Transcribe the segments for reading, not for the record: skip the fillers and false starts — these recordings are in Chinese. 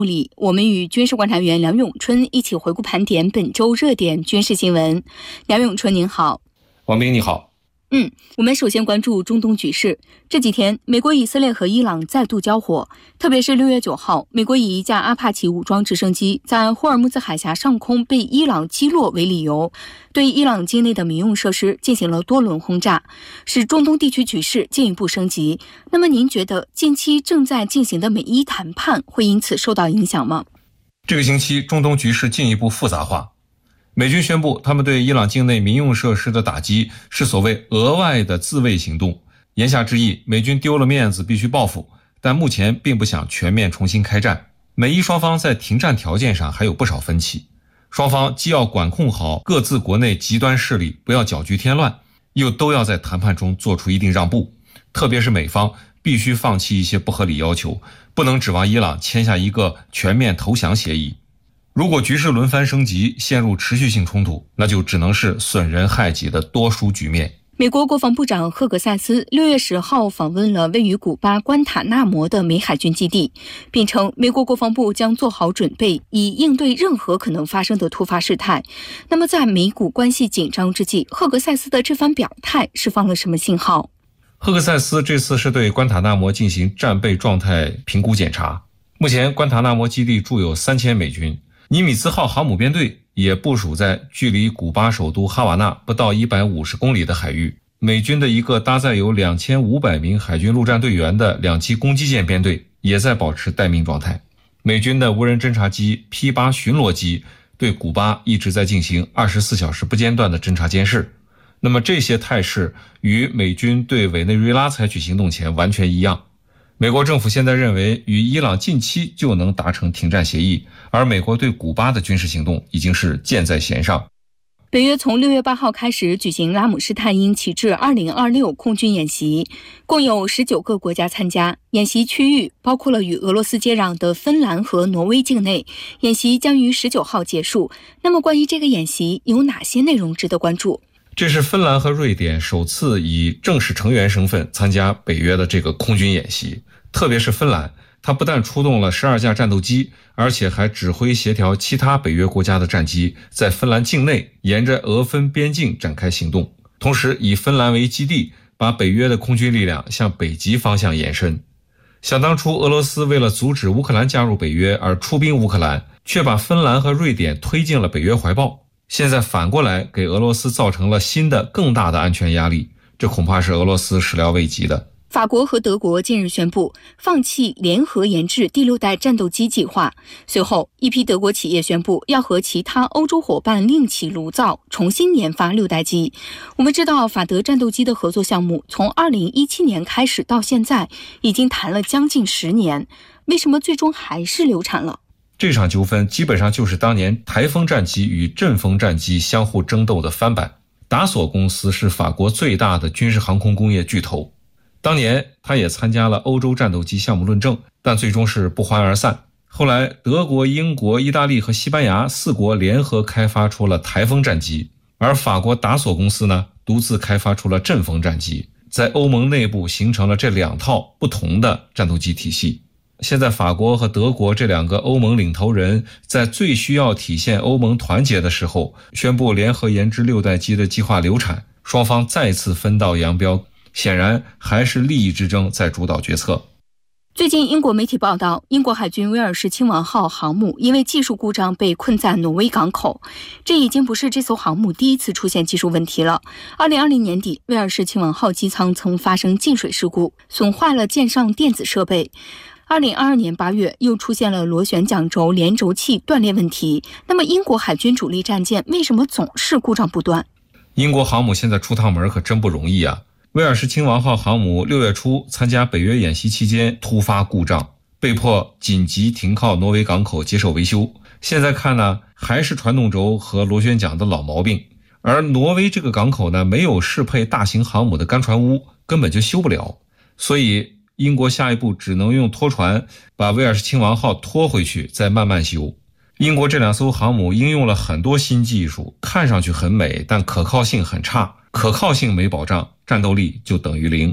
里，我们与军事观察员梁永春一起回顾盘点本周热点军事新闻。梁永春您好。 王斌你好。 我们首先关注中东局势。这几天，美国、以色列和伊朗再度交火，特别是6月9号，美国以一架阿帕奇武装直升机在霍尔木兹海峡上空被伊朗击落为理由，对伊朗境内的民用设施进行了多轮轰炸，使中东地区局势进一步升级。那么您觉得近期正在进行的美伊谈判会因此受到影响吗？ 这个星期，中东局势进一步复杂化。美军宣布，他们对伊朗境内民用设施的打击是所谓额外的自卫行动。言下之意，美军丢了面子必须报复，但目前并不想全面重新开战。美伊双方在停战条件上还有不少分歧，双方既要管控好各自国内极端势力，不要搅局添乱，又都要在谈判中做出一定让步。特别是美方必须放弃一些不合理要求，不能指望伊朗签下一个全面投降协议。如果局势轮番升级，陷入持续性冲突，那就只能是损人害己的多输局面。 美国国防部长赫格塞斯6月10号访问了位于古巴关塔纳摩的美海军基地，并称美国国防部将做好准备，以应对任何可能发生的突发事态。那么在美古关系紧张之际，赫格塞斯的这番表态释放了什么信号？ 赫格塞斯这次是对关塔纳摩进行战备状态评估检查。目前关塔纳摩基地驻有3000美军，尼米兹号航母编队也部署在距离古巴首都哈瓦那不到150公里的海域。美军的一个搭载有2500名海军陆战队员的2栖攻击舰编队也在保持待命状态。美军的无人侦察机 P8 巡逻机对古巴一直在进行24小时不间断的侦察监视。那么这些态势与美军对委内瑞拉采取行动前完全一样。美国政府现在认为与伊朗近期就能达成停战协议，而美国对古巴的军事行动已经是箭在弦上。 北约从6月8号开始举行拉姆施泰因旗帜2026空军演习，共有19个国家参加。演习区域包括了与俄罗斯接壤的芬兰和挪威境内。演习将于19号结束。那么关于这个演习有哪些内容值得关注？ 这是芬兰和瑞典首次以正式成员身份参加北约的这个空军演习。特别是芬兰，它不但出动了12架战斗机，而且还指挥协调其他北约国家的战机在芬兰境内沿着俄芬边境展开行动，同时以芬兰为基地，把北约的空军力量向北极方向延伸。想当初俄罗斯为了阻止乌克兰加入北约而出兵乌克兰，却把芬兰和瑞典推进了北约怀抱，现在反过来给俄罗斯造成了新的更大的安全压力，这恐怕是俄罗斯始料未及的。 法国和德国近日宣布放弃联合研制第6代战斗机计划，随后一批德国企业宣布要和其他欧洲伙伴另起炉灶，重新研发6代机。我们知道法德战斗机的合作项目从2017年开始到现在已经谈了将近10年，为什么最终还是流产了？ 这场纠纷基本上就是当年台风战机与阵风战机相互争斗的翻版。达索公司是法国最大的军事航空工业巨头，当年他也参加了欧洲战斗机项目论证，但最终是不欢而散。后来德国、英国、意大利和西班牙4国联合开发出了台风战机，而法国达索公司呢，独自开发出了阵风战机，在欧盟内部形成了这2套不同的战斗机体系。现在法国和德国这2个欧盟领头人在最需要体现欧盟团结的时候，宣布联合研制6代机的计划流产，双方再次分道扬镳，显然还是利益之争在主导决策。 最近英国媒体报道，英国海军威尔士亲王号航母因为技术故障被困在挪威港口，这已经不是这艘航母第一次出现技术问题了。2020年底，威尔士亲王号机舱曾发生进水事故，损坏了舰上电子设备。2022年8月又出现了螺旋桨轴连轴器断裂问题。那么英国海军主力战舰为什么总是故障不断？ 英国航母现在出趟门可真不容易啊。威尔士亲王号航母6月初参加北约演习期间突发故障，被迫紧急停靠挪威港口接受维修。现在看呢，还是传动轴和螺旋桨的老毛病。而挪威这个港口呢，没有适配大型航母的干船坞，根本就修不了。所以英国下一步只能用拖船把威尔士亲王号拖回去，再慢慢修。英国这2艘航母应用了很多新技术，看上去很美，但可靠性很差。可靠性没保障，战斗力就等于0。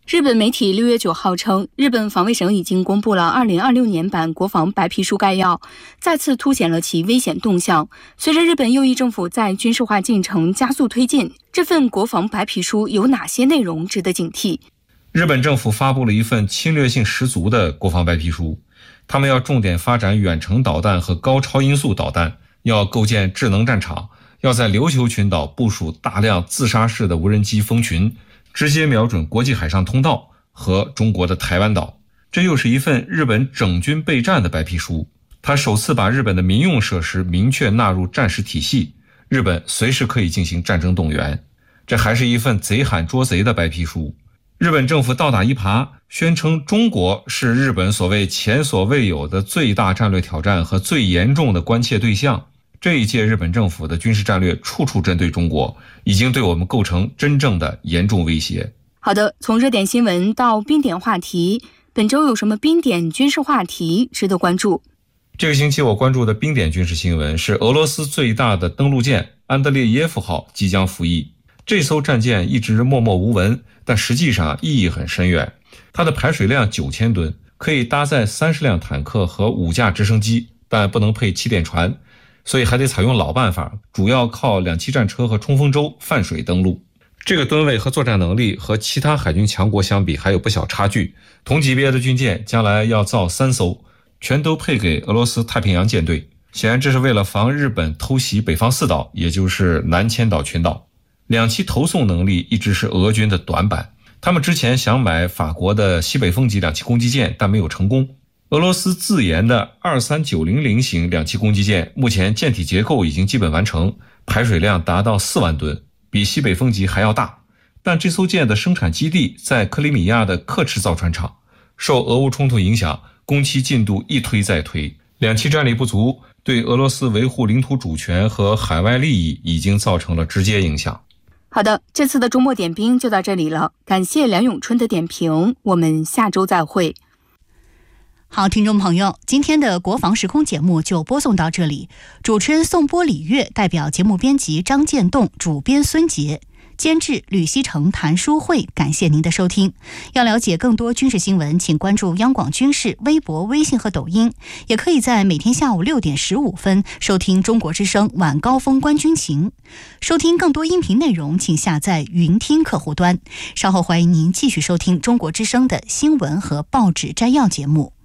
日本媒体6月9号称，日本防卫省已经公布了2026年版国防白皮书概要，再次凸显了其危险动向。随着日本右翼政府在军事化进程加速推进，这份国防白皮书有哪些内容值得警惕？ 日本政府发布了一份侵略性十足的国防白皮书，他们要重点发展远程导弹和高超音速导弹，要构建智能战场，要在琉球群岛部署大量自杀式的无人机蜂群，直接瞄准国际海上通道和中国的台湾岛。这又是一份日本整军备战的白皮书，它首次把日本的民用设施明确纳入战时体系，日本随时可以进行战争动员。这还是一份贼喊捉贼的白皮书。日本政府倒打一耙，宣称中国是日本所谓前所未有的最大战略挑战和最严重的关切对象。这一届日本政府的军事战略处处针对中国，已经对我们构成真正的严重威胁。 好的，从热点新闻到冰点话题，本周有什么冰点军事话题值得关注？ 这个星期我关注的冰点军事新闻是俄罗斯最大的登陆舰安德烈耶夫号即将服役。这艘战舰一直默默无闻，但实际上意义很深远。它的排水量9000吨，可以搭载30辆坦克和5架直升机，但不能配气垫船，所以还得采用老办法，主要靠2栖战车和冲锋舟泛水登陆。这个吨位和作战能力和其他海军强国相比还有不小差距，同级别的军舰将来要造3艘，全都配给俄罗斯太平洋舰队。显然这是为了防日本偷袭北方四岛，也就是南千岛群岛。2栖投送能力一直是俄军的短板，他们之前想买法国的西北风级2栖攻击舰，但没有成功。俄罗斯自研的23900型2栖攻击舰，目前舰体结构已经基本完成，排水量达到4万吨，比西北风级还要大。但这艘舰的生产基地在克里米亚的克赤造船厂，受俄乌冲突影响，工期进度一推再推，2栖战力不足，对俄罗斯维护领土主权和海外利益已经造成了直接影响。 好的，这次的周末点兵就到这里了，感谢梁永春的点评，我们下周再会。 好，听众朋友，今天的国防时空节目就播送到这里，主持人宋波、李月，代表节目编辑张建栋，主编孙杰，监制吕希成、谭书慧，感谢您的收听。要了解更多军事新闻，请关注央广军事微博、微信和抖音，也可以在每天下午6点15分收听中国之声晚高峰观军情。收听更多音频内容，请下载云听客户端。稍后欢迎您继续收听中国之声的新闻和报纸摘要节目。